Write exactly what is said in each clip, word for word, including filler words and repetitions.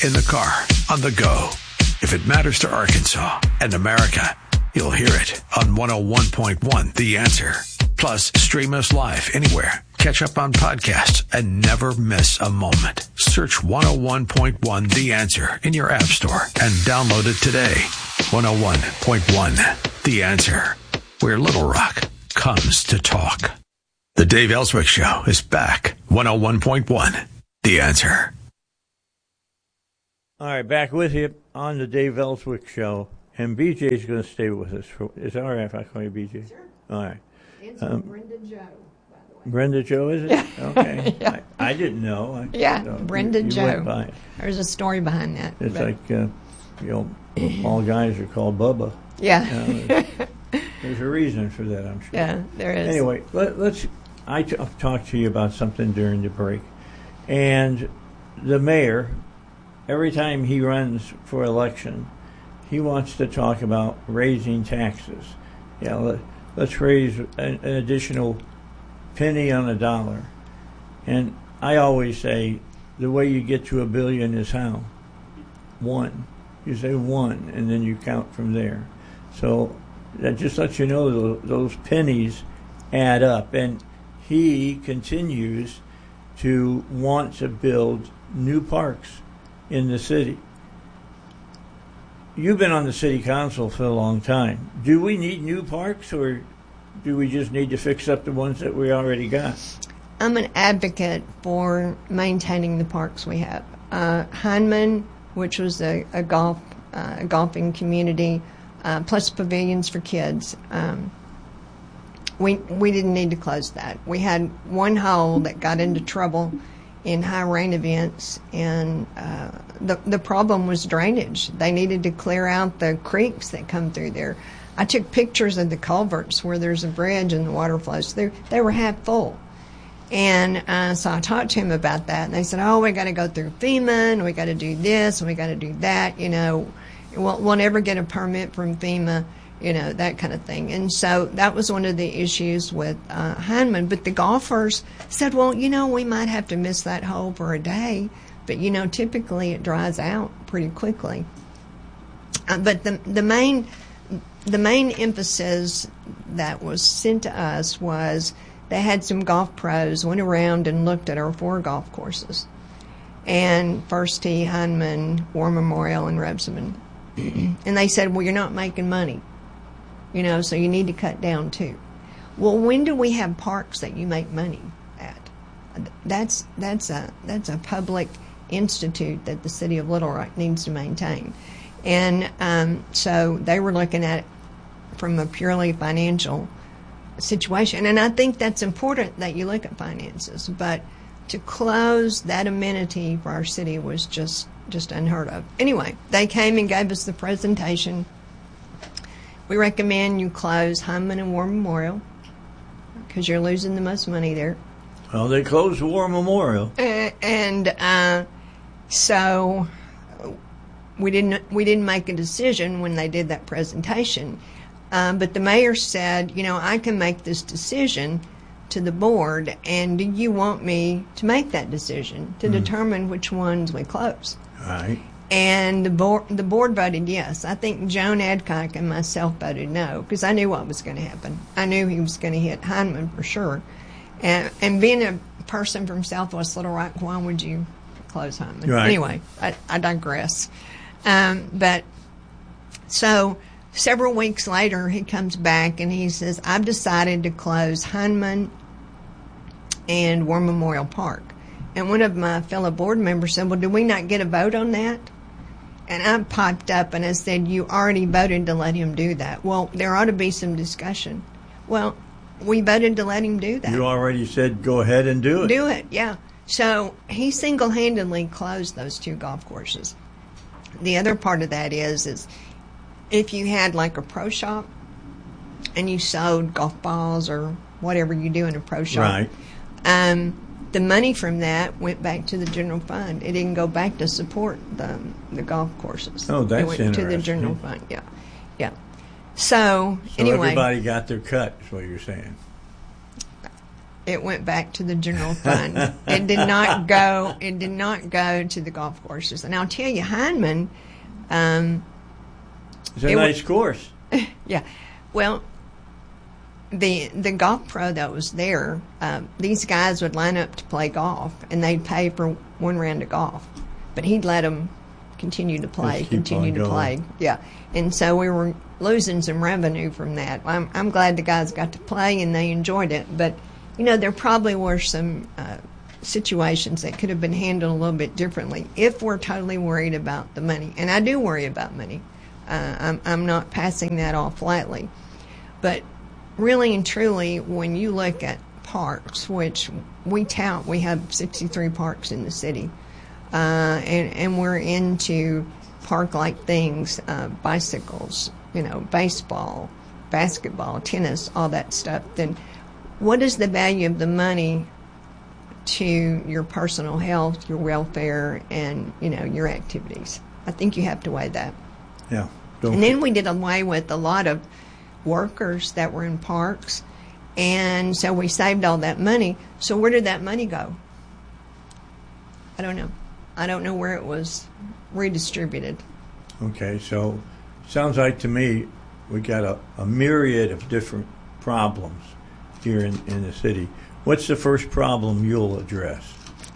in the car, on the go. If it matters to Arkansas and America, you'll hear it on one oh one point one The Answer. Plus, stream us live anywhere. Catch up on podcasts and never miss a moment. Search one oh one point one The Answer in your app store and download it today. one oh one point one The Answer, where Little Rock comes to talk. The Dave Ellswick Show is back. one oh one point one The Answer. All right, back with you on the Dave Ellswick Show. And B J's going to stay with us. For, is that all right if I call you B J? Sure. All right. It's Um, Brenda Joe, by the way. Brenda Joe, is it? Yeah. Okay. Yeah. I, I didn't know. I, Yeah, so Brenda you, you Joe. went by it. There's a story behind that. It's but- like, uh, you know, all guys are called Bubba. yeah. You know, there's, there's a reason for that, I'm sure. Yeah, there is. Anyway, let, let's. I t- talked to you about something during the break, and the mayor, every time he runs for election, he wants to talk about raising taxes. Yeah, let, let's raise an, an additional penny on a dollar, and I always say the way you get to a billion is how? One. You say one, and then you count from there. So that just lets you know those, those pennies add up. And he continues to want to build new parks in the city. You've been on the city council for a long time. Do we need new parks, or do we just need to fix up the ones that we already got? I'm an advocate for maintaining the parks we have. Uh, Heineman, which was a, a golf uh, a golfing community, uh, plus pavilions for kids. Um, we we didn't need to close that. We had one hole that got into trouble in high rain events, and uh, the the problem was drainage. They needed to clear out the creeks that come through there. I took pictures of the culverts where there's a bridge and the water flows. They they were half full. And uh, so I talked to him about that, and they said, oh, we got to go through FEMA, and we got to do this, and we got to do that, you know. We'll, we'll never get a permit from FEMA, you know, that kind of thing. And so that was one of the issues with uh, Heineman. But the golfers said, well, you know, we might have to miss that hole for a day, but, you know, typically it dries out pretty quickly. Uh, but the the main the main emphasis that was sent to us was they had some golf pros went around and looked at our four golf courses, and First Tee, Heineman, War Memorial, and Rebsamen. And they said, well, you're not making money, you know, so you need to cut down too. Well, when do we have parks that you make money at? That's that's a that's a public institute that the city of Little Rock needs to maintain. And um, so they were looking at it from a purely financial situation. And I think that's important that you look at finances. But to close that amenity for our city was just, just unheard of. Anyway, they came and gave us the presentation. We recommend you close Heineman and War Memorial because you're losing the most money there. Well, they closed War Memorial. Uh, and uh, so we didn't we didn't make a decision when they did that presentation. Um, but the mayor said, you know, I can make this decision to the board, and do you want me to make that decision to mm. determine which ones we close? Right. And the board, the board voted yes. I think Joan Adcock and myself voted no because I knew what was going to happen. I knew he was going to hit Heineman for sure. And, and being a person from Southwest Little Rock, why would you close Heineman? Right. Anyway, I, I digress. Um, but so several weeks later, he comes back and he says, I've decided to close Heineman and War Memorial Park. And one of my fellow board members said, well, did we not get a vote on that? And I popped up and I said, you already voted to let him do that. Well, there ought to be some discussion. Well, we voted to let him do that. You already said go ahead and do it. Do it, yeah. So he single-handedly closed those two golf courses. The other part of that is, is if you had like a pro shop and you sold golf balls or whatever you do in a pro shop, right. um, the money from that went back to the general fund. It didn't go back to support the the golf courses. Oh, that's It went interesting. to the general fund, yeah. Yeah. So, So anyway. everybody got their cut, is what you're saying. it went back to the general fund. It did not go. It did not go to the golf courses. And I'll tell you, Heineman. Um, it's a it nice was, course. Yeah. Well, the the golf pro that was there, um, these guys would line up to play golf, and they'd pay for one round of golf, but he'd let them continue to play, continue to play. Yeah. And so we were losing some revenue from that. I'm, I'm glad the guys got to play and they enjoyed it. But, you know, there probably were some uh, situations that could have been handled a little bit differently if we're totally worried about the money. And I do worry about money. Uh, I'm, I'm not passing that off lightly. But really and truly, when you look at parks, which we tout, we have sixty-three parks in the city, uh, and, and we're into park-like things, uh, bicycles, you know, baseball, basketball, tennis, all that stuff, then what is the value of the money to your personal health, your welfare, and, you know, your activities? I think you have to weigh that. Yeah. And then we did away with a lot of workers that were in parks, and so we saved all that money. So where did that money go? I don't know. I don't know where it was redistributed. Okay, so sounds like to me we got a, a myriad of different problems here in, in the city. What's the first problem you'll address?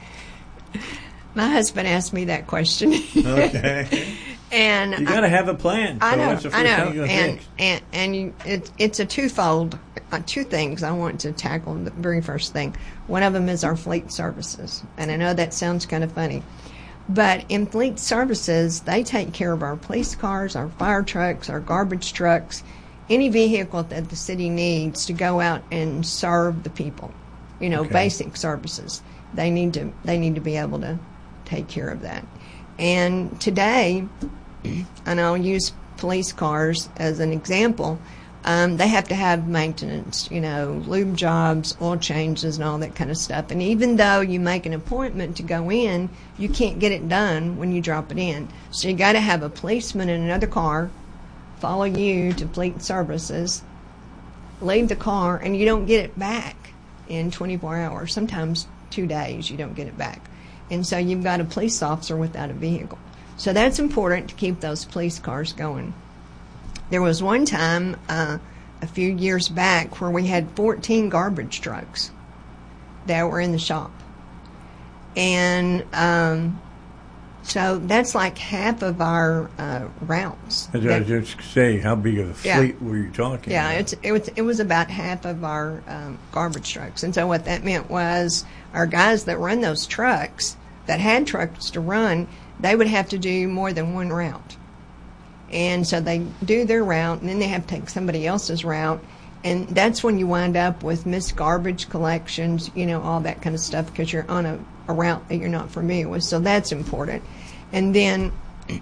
My husband asked me that question. Okay. And you got to have a plan. So I know. what's the first I know. thing you're gonna and fix? and and you, it, it's a twofold. Uh, two things I want to tackle. The very first thing. One of them is our fleet services, and I know that sounds kind of funny, but in fleet services, they take care of our police cars, our fire trucks, our garbage trucks, any vehicle that the city needs to go out and serve the people. You know, Okay. basic services. They need to. They need to be able to take care of that. And today, and I'll use police cars as an example, um, they have to have maintenance, you know, lube jobs, oil changes, and all that kind of stuff. And even though you make an appointment to go in, you can't get it done when you drop it in. So you got to have a policeman in another car follow you to fleet services, leave the car, and you don't get it back in twenty-four hours. Sometimes two days you don't get it back. And so you've got a police officer without a vehicle. So that's important to keep those police cars going. There was one time uh, a few years back where we had fourteen garbage trucks that were in the shop. And um, so that's like half of our uh, routes. As I was just say, how big of a Yeah. fleet were you talking Yeah, about? it's, it was it was about half of our um, garbage trucks, and so what that meant was our guys that run those trucks, that had trucks to run, they would have to do more than one route, and so they do their route, and then they have to take somebody else's route, and that's when you wind up with missed garbage collections, you know, all that kind of stuff, because you're on a, a route that you're not familiar with. So that's important. And then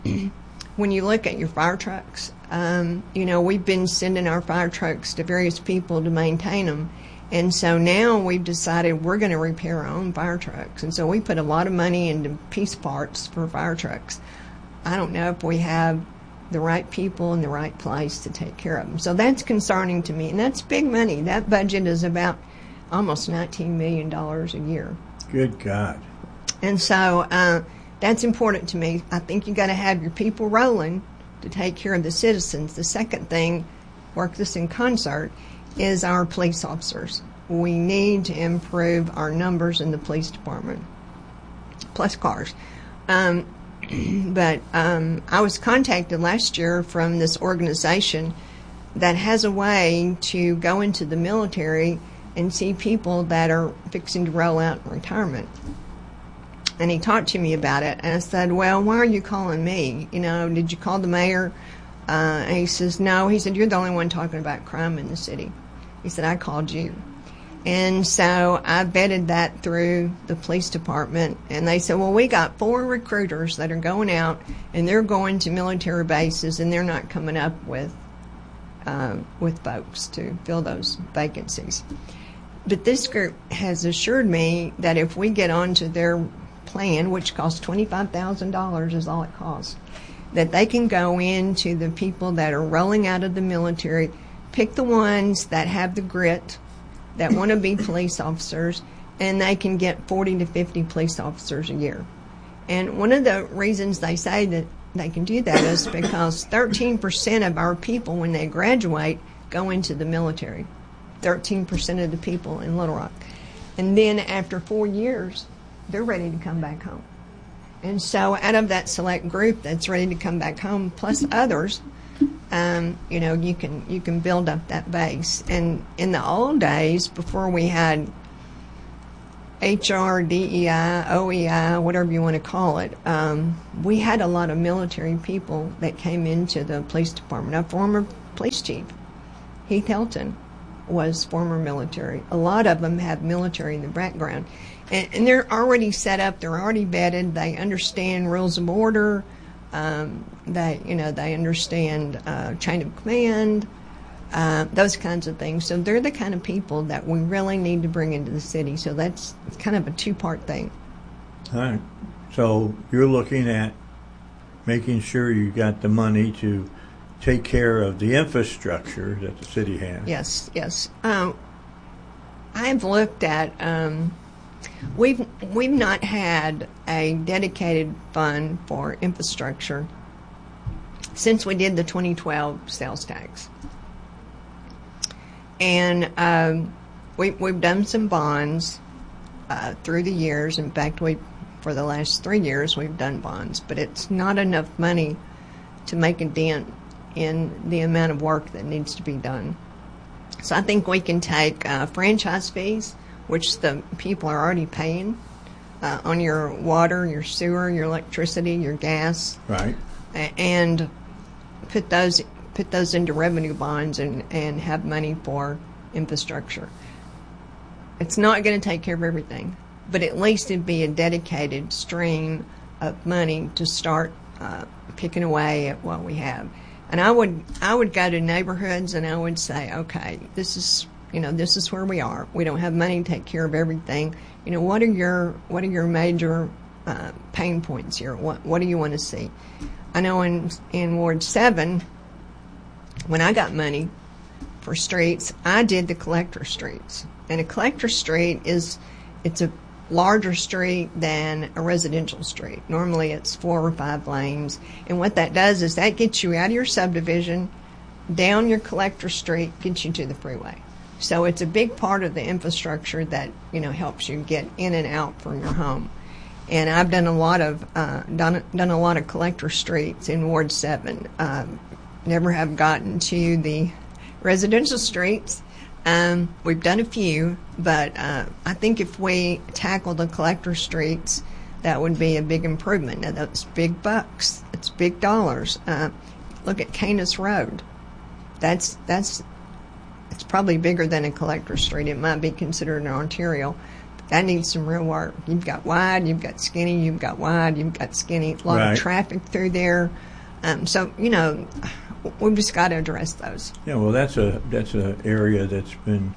when you look at your fire trucks, um, you know, we've been sending our fire trucks to various people to maintain them. And so now we've decided we're going to repair our own fire trucks. And so we put a lot of money into piece parts for fire trucks. I don't know if we have the right people in the right place to take care of them. So that's concerning to me. And that's big money. That budget is about almost nineteen million dollars a year. Good God. And so uh, that's important to me. I think you got to have your people rolling to take care of the citizens. The second thing, work this in concert, is our police officers. We need to improve our numbers in the police department, plus cars. Um, but um, I was contacted last year from this organization that has a way to go into the military and see people that are fixing to roll out in retirement. And he talked to me about it, and I said, well, why are you calling me? You know, did you call the mayor? Uh, and he says, no. He said, you're the only one talking about crime in the city. He said, I called you. And so I vetted that through the police department, and they said, well, we got four recruiters that are going out, and they're going to military bases, and they're not coming up with uh, with folks to fill those vacancies. But this group has assured me that if we get onto their plan, which costs twenty-five thousand dollars is all it costs, that they can go into the people that are rolling out of the military, pick the ones that have the grit, that want to be police officers, and they can get forty to fifty police officers a year. And one of the reasons they say that they can do that is because thirteen percent of our people, when they graduate, go into the military. thirteen percent of the people in Little Rock. And then after four years, they're ready to come back home. And so out of that select group that's ready to come back home, plus others, um, you know, you can you can build up that base. And in the old days, before we had H R, D E I, O E I, whatever you want to call it, um, we had a lot of military people that came into the police department. Our former police chief, Heath Helton, was former military. A lot of them have military in the background. And, and they're already set up, they're already vetted, they understand rules of order, um, they, you know, they understand uh, chain of command, uh, those kinds of things. So they're the kind of people that we really need to bring into the city. So that's kind of a two-part thing. All right. So you're looking at making sure you got the money to take care of the infrastructure that the city has. Yes, yes. Um, I've looked at, um, we've, we've not had a dedicated fund for infrastructure since we did the twenty twelve sales tax. And um, we, we've done some bonds uh, through the years. In fact, we for the last three years we've done bonds, but it's not enough money to make a dent in the amount of work that needs to be done. So I think we can take uh, franchise fees, which the people are already paying uh, on your water, your sewer, your electricity, your gas, right, and put those put those into revenue bonds and, and have money for infrastructure. It's not going to take care of everything, but at least it'd be a dedicated stream of money to start uh, picking away at what we have. And I would I would go to neighborhoods and I would say, okay, this is you know this is where we are. We don't have money to take care of everything. You know, what are your what are your major uh, pain points here? What what do you want to see? I know in in Ward Seven, when I got money for streets, I did the collector streets. And a collector street is it's a larger street than a residential street. Normally it's four or five lanes. And what that does is that gets you out of your subdivision, down your collector street, gets you to the freeway. So it's a big part of the infrastructure that, you know, helps you get in and out from your home. And I've done a lot of uh, done done a lot of collector streets in Ward Seven. Um, never have gotten to the residential streets. Um, we've done a few, but uh, I think if we tackle the collector streets, that would be a big improvement. Now, that's big bucks. It's big dollars. Uh, look at Canis Road. That's that's it's probably bigger than a collector street. It might be considered an arterial. But that needs some real work. You've got wide, you've got skinny, you've got wide, you've got skinny. A lot right. of traffic through there. Um, so you know. We've just got to address those. Yeah, well, that's a that's an area that's been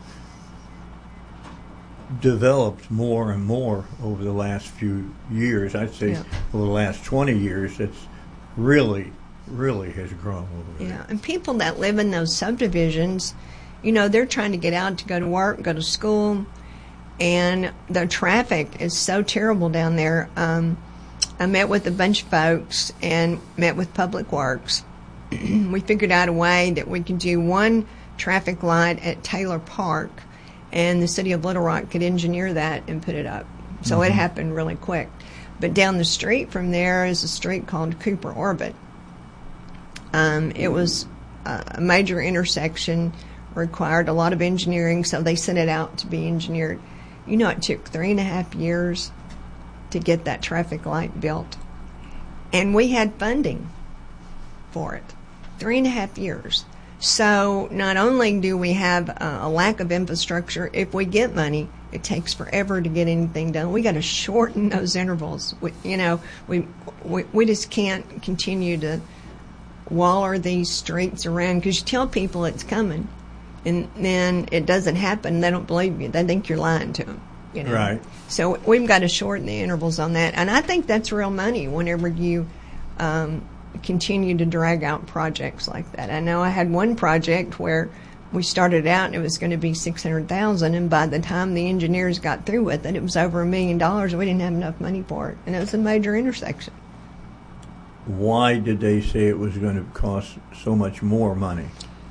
developed more and more over the last few years. I'd say yeah. over the last twenty years, it's really, really has grown over there. Yeah, and people that live in those subdivisions, you know, they're trying to get out to go to work, go to school, and the traffic is so terrible down there. Um, I met with a bunch of folks and met with Public Works. We figured out a way that we could do one traffic light at Taylor Park, and the city of Little Rock could engineer that and put it up. So mm-hmm. it happened really quick. But down the street from there is a street called Cooper Orbit. Um, it was uh, a major intersection, required a lot of engineering, so they sent it out to be engineered. You know, it took three and a half years to get that traffic light built. And we had funding for it. Three and a half years. So not only do we have uh, a lack of infrastructure, if we get money, it takes forever to get anything done. We got to shorten those intervals. We, you know, we, we we just can't continue to waller these streets around because you tell people it's coming, and then it doesn't happen. They don't believe you. They think you're lying to them. You know? Right. So we've got to shorten the intervals on that, and I think that's real money. Whenever you um, continue to drag out projects like that. I know I had one project where we started out and it was going to be six hundred thousand dollars, and by the time the engineers got through with it, it was over a million dollars. We didn't have enough money for it, and it was a major intersection. Why did they say it was going to cost so much more money?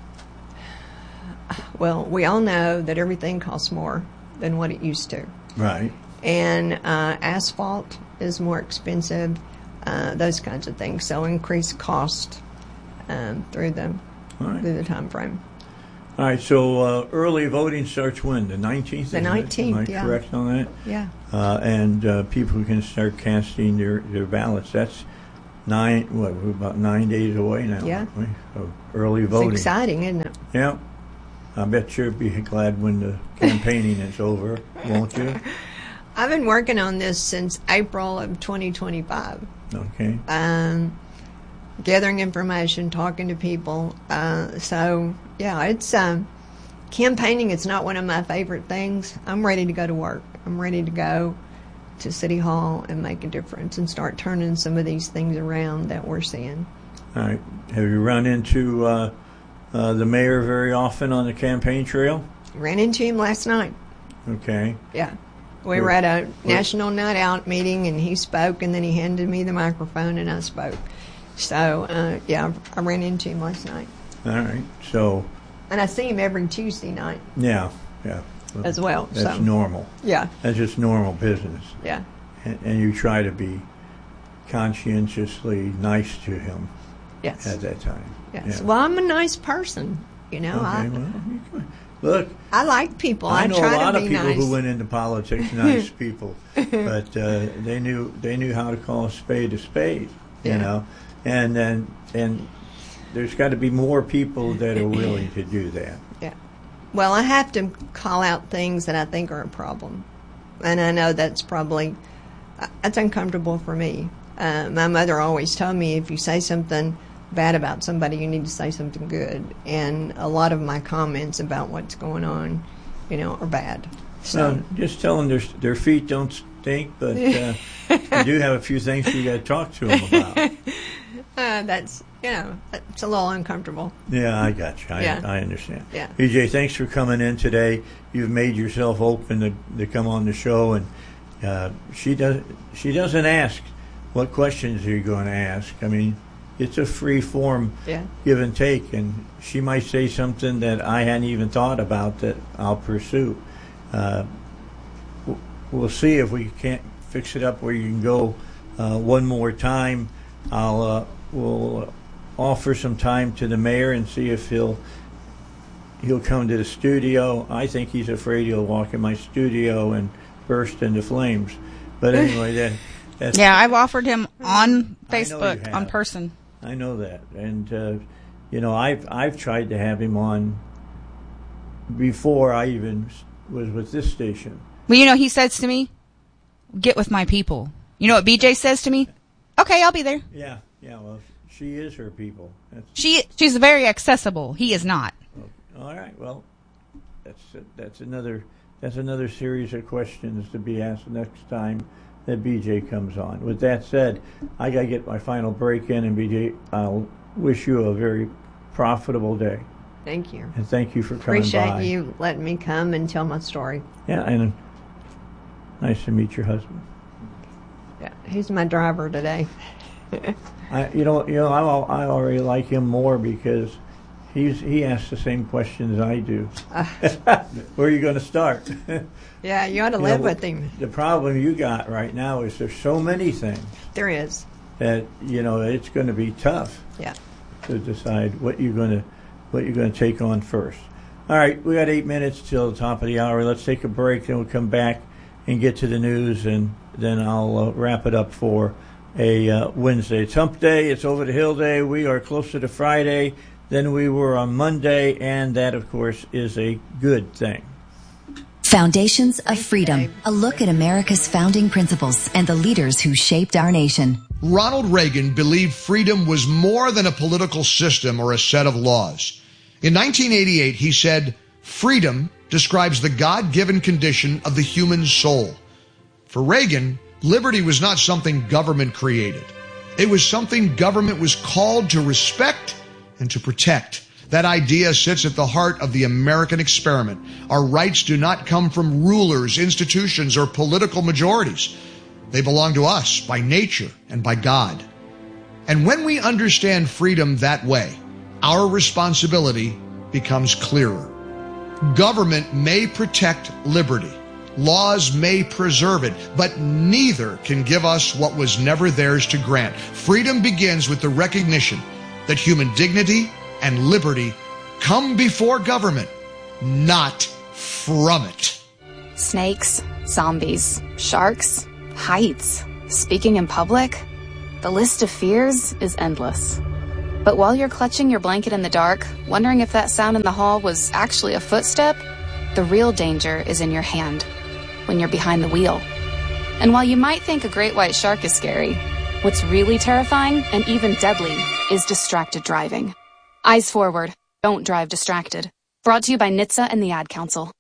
Well, we all know that everything costs more than what it used to. Right. And uh, asphalt is more expensive, uh, those kinds of things. So increased cost um, through the right. through the time frame. All right. So uh, early voting starts when? The nineteenth. The nineteenth. Am I yeah. correct on that? Yeah. Uh, and uh, people can start casting their, their ballots. That's nine. What? We're about nine days away now. Yeah. Aren't we? So early voting. It's exciting, isn't it? Yeah. I bet you'll be glad when the campaigning is over, won't you? I've been working on this since April of twenty twenty-five. Okay. Um, gathering information, talking to people. Uh, so, yeah, it's um, campaigning is not one of my favorite things. I'm ready to go to work. I'm ready to go to City Hall and make a difference and start turning some of these things around that we're seeing. All right. Have you run into uh, uh, the mayor very often on the campaign trail? Ran into him last night. Okay. Yeah. We Where- were at a where- National Night Out meeting, and he spoke, and then he handed me the microphone, and I spoke. So, uh, yeah, I ran into him last night. All right. So, And I see him every Tuesday night yeah, yeah. as well. That's so. normal. Yeah, That's just normal business. yeah. And, and you try to be conscientiously nice to him Yes. at that time. Yes. Yeah. Well, I'm a nice person, you know. Okay, I, well, you can- look, I like people. I I, know try a lot to of be people nice. who went into politics, nice people, but uh, they knew they knew how to call a spade a spade, you Yeah. know, and then and there's got to be more people that are willing to do that. Yeah. Well, I have to call out things that I think are a problem, and I know that's probably that's uncomfortable for me. Uh, my mother always told me if you say something bad about somebody, you need to say something good. And a lot of my comments about what's going on, you know, are bad. So So just tell them their their feet don't stink, but uh, you do have a few things you got to talk to them about. uh, that's you know it's a little uncomfortable. Yeah, I got you. I, Yeah. I understand. Yeah. E J, thanks for coming in today. You've made yourself open to, to come on the show, and uh, she does. She doesn't ask what questions are you going to ask. I mean, it's a free form Yeah. give and take, and she might say something that I hadn't even thought about that I'll pursue. Uh, w- we'll see if we can't fix it up where you can go uh, one more time. I'll uh, we'll offer some time to the mayor and see if he'll he'll come to the studio. I think he's afraid he'll walk in my studio and burst into flames. But anyway, that that's Yeah, I've offered him on I know you Facebook, have. on person. I know that, and uh, you know, I've I've tried to have him on before I even s- was with this station. Well, you know, he says to me, get with my people. You know what B J says to me? Okay, I'll be there. Yeah, yeah. Well, she is her people. That's She She's very accessible. He is not. all right. Well, that's that's another that's another series of questions to be asked next time that B J comes on. With that said, I got to get my final break in, and B J, I'll wish you a very profitable day, Thank you. and thank you for coming Appreciate by. you letting me come and tell my story. Yeah, and nice to meet your husband. Yeah, he's my driver today. I, you know, you know, I, al- I already like him more because he's he asks the same questions I do. Where are you going to start? Yeah, you ought to You live know, with him. The problem you got right now is there's so many things There is. that you know it's going to be tough Yeah. to decide what you're going to what you're going to take on first. All right, we got eight minutes till the top of the hour. Let's take a break, then we'll come back and get to the news, and then I'll uh, wrap it up for a uh, Wednesday. It's Hump Day. It's Over the Hill Day. We are closer to Friday than we were on Monday, and that, of course, is a good thing. Foundations of Freedom, Dave. a look at America's founding principles and the leaders who shaped our nation. Ronald Reagan believed freedom was more than a political system or a set of laws. In nineteen eighty-eight, he said, "Freedom describes the God-given condition of the human soul." For Reagan, liberty was not something government created. It was something government was called to respect and to protect. That idea sits at the heart of the American experiment. Our rights do not come from rulers, institutions, or political majorities. They belong to us by nature and by God. And when we understand freedom that way, our responsibility becomes clearer. Government may protect liberty. Laws may preserve it, but neither can give us what was never theirs to grant. Freedom begins with the recognition that human dignity and liberty come before government, not from it. Snakes, zombies, sharks, heights, speaking in public. The list of fears is endless. But while you're clutching your blanket in the dark, wondering if that sound in the hall was actually a footstep, the real danger is in your hand, when you're behind the wheel. And while you might think a great white shark is scary, what's really terrifying and even deadly is distracted driving. Eyes forward. Don't drive distracted. Brought to you by N H T S A and the Ad Council.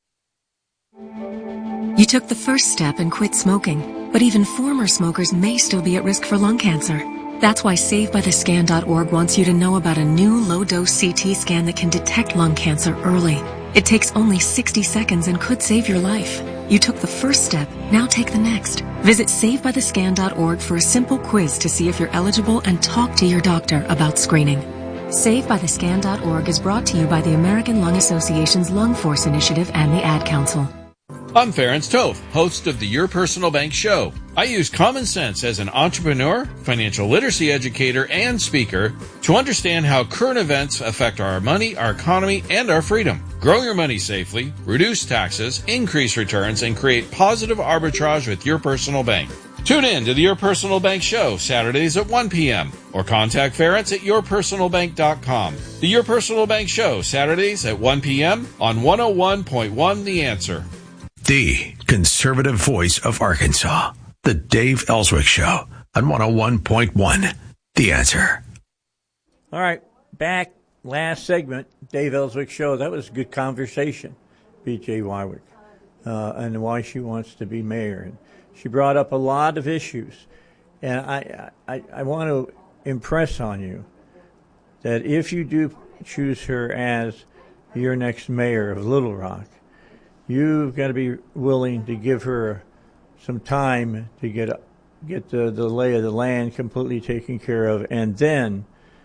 You took the first step and quit smoking, but even former smokers may still be at risk for lung cancer. That's why Save By The Scan dot org wants you to know about a new low-dose C T scan that can detect lung cancer early. It takes only sixty seconds and could save your life. You took the first step, now take the next. Visit Save By The Scan dot org for a simple quiz to see if you're eligible and talk to your doctor about screening. Save By The Scan dot org is brought to you by the American Lung Association's Lung Force Initiative and the Ad Council. I'm Ferenc Toth, host of the Your Personal Bank Show. I use common sense as an entrepreneur, financial literacy educator, and speaker to understand how current events affect our money, our economy, and our freedom. Grow your money safely, reduce taxes, increase returns, and create positive arbitrage with your personal bank. Tune in to the Your Personal Bank Show, Saturdays at one p.m. or contact Ferenc at your personal bank dot com. The Your Personal Bank Show, Saturdays at one p.m. on one oh one point one The Answer. The conservative voice of Arkansas. The Dave Ellswick Show on one oh one point one The Answer. All right, back last segment, Dave Ellswick Show. That was a good conversation, B J Wywick, uh, and why she wants to be mayor. And she brought up a lot of issues. And I, I, I want to impress on you that if you do choose her as your next mayor of Little Rock, you've got to be willing to give her some time to get get the, the lay of the land completely taken care of, and then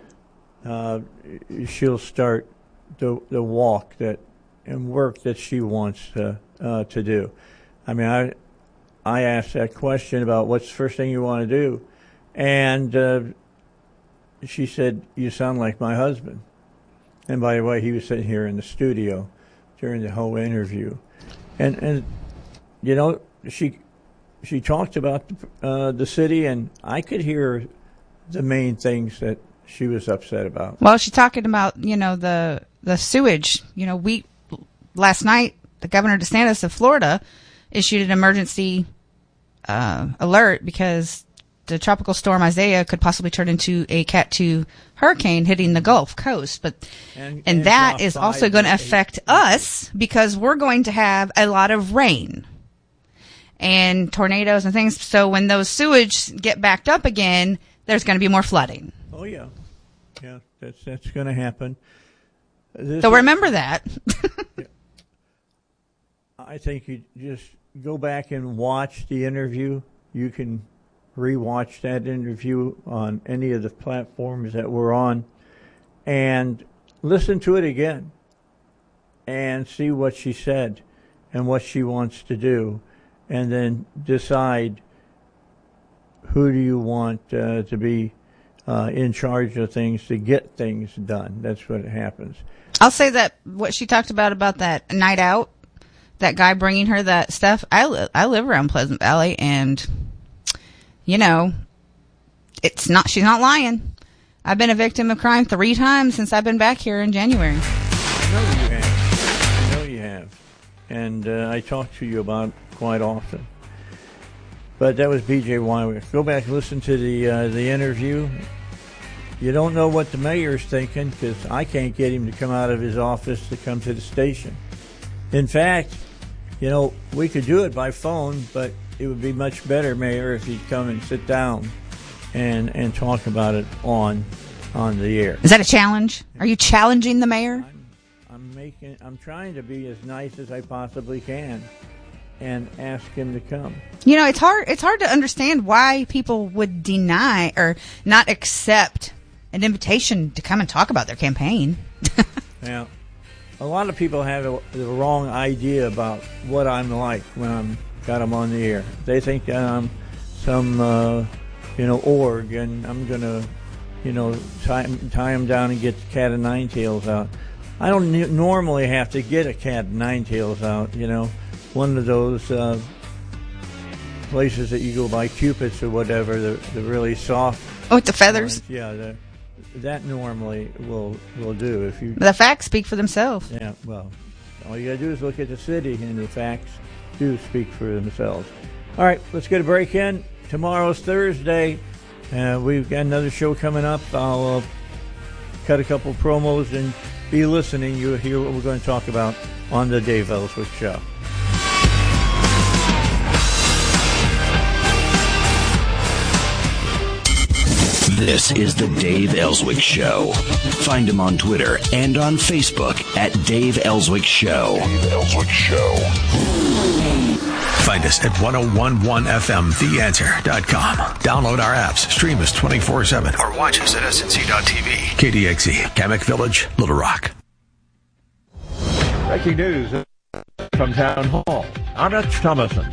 uh, she'll start the the walk that and work that she wants to uh, to do. I mean, I I asked that question about what's the first thing you want to do, and uh, she said, "You sound like my husband." And by the way, he was sitting here in the studio during the whole interview. And, and you know, she she talked about uh, the city, and I could hear the main things that she was upset about. Well, she's talking about, you know, the the sewage. You know, we last night, the Governor DeSantis of Florida issued an emergency uh, alert because the tropical storm Isaiah could possibly turn into a Cat two hurricane hitting the Gulf Coast. But and, and, and that is also going to affect us because we're going to have a lot of rain and tornadoes and things. So when those sewage get backed up again, there's going to be more flooding. Oh, yeah. Yeah, that's, that's going to happen. This so remember that. Yeah. I think you just go back and watch the interview. You can rewatch that interview on any of the platforms that we're on and listen to it again and see what she said and what she wants to do, and then decide who do you want uh, to be uh, in charge of things to get things done. That's what happens. I'll say that what she talked about about that night out, that guy bringing her that stuff, I, li- I live around Pleasant Valley, and you know, it's not, she's not lying. I've been a victim of crime three times since I've been back here in January. I know you have. I know you have. And uh, I talk to you about it quite often. But that was B J Wywick. Go back and listen to the, uh, the interview. You don't know what the mayor's thinking because I can't get him to come out of his office to come to the station. In fact, you know, we could do it by phone, but it would be much better, Mayor, if you'd come and sit down and and talk about it on on the air. Is that a challenge? Are you challenging the mayor? I'm, I'm making. I'm trying to be as nice as I possibly can, and ask him to come. You know, it's hard. It's hard to understand why people would deny or not accept an invitation to come and talk about their campaign. Now, a lot of people have a, the wrong idea about what I'm like when I'm got them on the air. They think I'm some, uh, you know, org, and I'm gonna, you know, tie, tie them down and get the cat of nine tails out. I don't n- normally have to get a cat of nine tails out. You know, one of those uh, places that you go buy Cupid's or whatever, the the really soft. Oh, with the feathers. Ones. Yeah, the, that normally will will do if you. The facts speak for themselves. Yeah, well, all you gotta do is look at the city, and the facts do speak for themselves. All right, let's get a break in. Tomorrow's Thursday. Uh, we've got another show coming up. I'll uh, cut a couple promos and be listening. You'll hear what we're going to talk about on the Dave Ellswick Show. This is the Dave Ellswick Show. Find him on Twitter and on Facebook at Dave Ellswick Show. Dave Ellswick Show. Find us at ten eleven F M the answer dot com. Download our apps, stream us twenty-four seven, or watch us at S N C dot T V. K D X Z, Kamek Village, Little Rock. Breaking news from Town Hall. I'm Rich Thomason.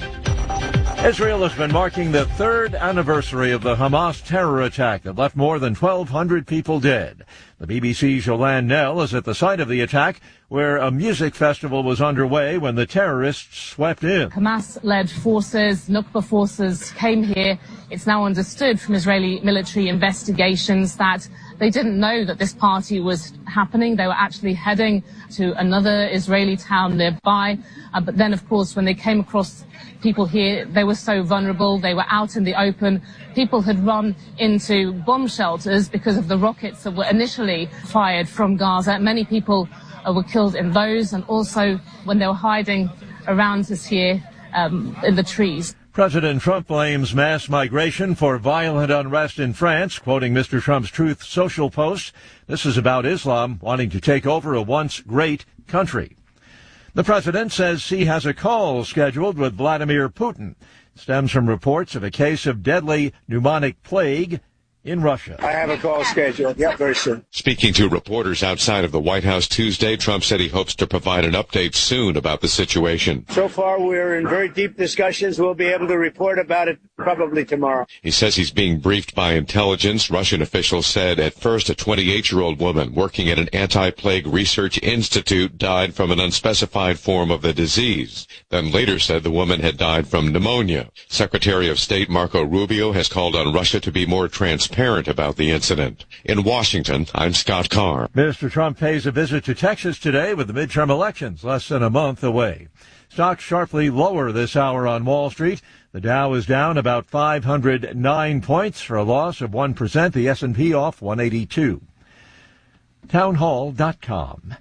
Israel has been marking the third anniversary of the Hamas terror attack that left more than twelve hundred people dead. The B B C's Jolanne Nell is at the site of the attack, where a music festival was underway when the terrorists swept in. Hamas-led forces, Nukba forces, came here. It's now understood from Israeli military investigations that they didn't know that this party was happening. They were actually heading to another Israeli town nearby. Uh, but then, of course, when they came across people here, they were so vulnerable. They were out in the open. People had run into bomb shelters because of the rockets that were initially fired from Gaza. Many people uh, were killed in those, and also when they were hiding around us here um, in the trees. President Trump blames mass migration for violent unrest in France, quoting Mister Trump's Truth Social post. This is about Islam wanting to take over a once great country. The president says he has a call scheduled with Vladimir Putin. It stems from reports of a case of deadly pneumonic plague in Russia. I have a call scheduled. Yep, very soon. Speaking to reporters outside of the White House Tuesday, Trump said he hopes to provide an update soon about the situation. So far, we're in very deep discussions. We'll be able to report about it probably tomorrow. He says he's being briefed by intelligence. Russian officials said at first a twenty-eight-year-old woman working at an anti-plague research institute died from an unspecified form of the disease. Then later said the woman had died from pneumonia. Secretary of State Marco Rubio has called on Russia to be more transparent about the incident. In Washington, I'm Scott Carr. Mister Trump pays a visit to Texas today with the midterm elections less than a month away. Stocks sharply lower this hour on Wall Street. The Dow is down about five hundred nine points for a loss of one percent. The S and P off one eighty-two. townhall dot com.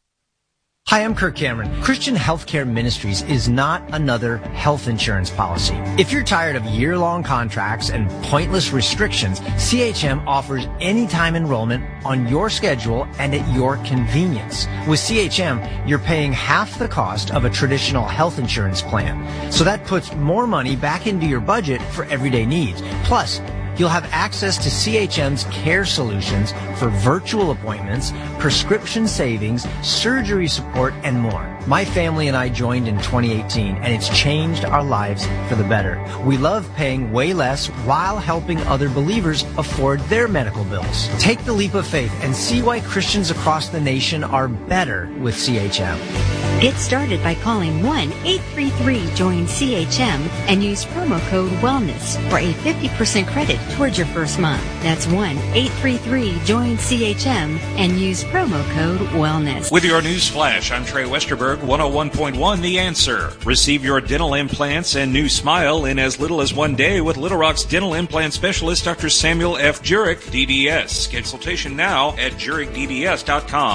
Hi, I'm Kirk Cameron. Christian Healthcare Ministries is not another health insurance policy. If you're tired of year-long contracts and pointless restrictions, C H M offers anytime enrollment on your schedule and at your convenience. With C H M, you're paying half the cost of a traditional health insurance plan. So that puts more money back into your budget for everyday needs. Plus, you'll have access to C H M's care solutions for virtual appointments, prescription savings, surgery support, and more. My family and I joined in twenty eighteen, and it's changed our lives for the better. We love paying way less while helping other believers afford their medical bills. Take the leap of faith and see why Christians across the nation are better with C H M. Get started by calling one eight three three join C H M and use promo code WELLNESS for a fifty percent credit towards your first month. That's one eight three three join C H M and use promo code WELLNESS. With your news flash, I'm Trey Westerberg, one oh one point one The Answer. Receive your dental implants and new smile in as little as one day with Little Rock's dental implant specialist, Doctor Samuel F. Jurek, D D S. Consultation now at jurek d d s dot com.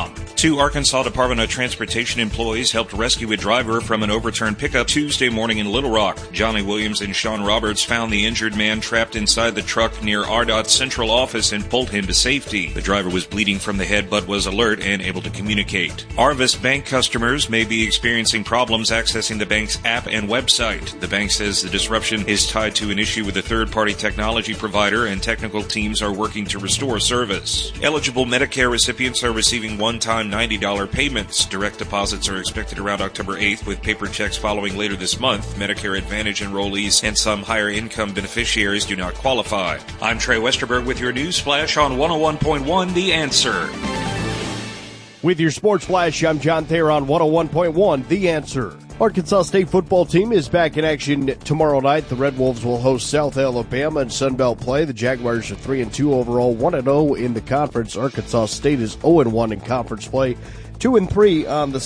Two Arkansas Department of Transportation employees helped rescue a driver from an overturned pickup Tuesday morning in Little Rock. Johnny Williams and Sean Roberts found the injured man trapped inside the truck near R D O T's central office and pulled him to safety. The driver was bleeding from the head but was alert and able to communicate. Arvis Bank customers may be experiencing problems accessing the bank's app and website. The bank says the disruption is tied to an issue with a third-party technology provider, and technical teams are working to restore service. Eligible Medicare recipients are receiving one-time ninety dollars payments. Direct deposits are expected around October eighth, with paper checks following later this month. Medicare Advantage enrollees and some higher-income beneficiaries do not qualify. I'm Trey Westerberg with your news flash on one oh one point one The Answer. With your sports flash, I'm John Thayer on one oh one point one The Answer. Arkansas State football team is back in action tomorrow night. The Red Wolves will host South Alabama in Sunbelt play. The Jaguars are three and two overall, one and oh in the conference. Arkansas State is oh and one in conference play, two and three on the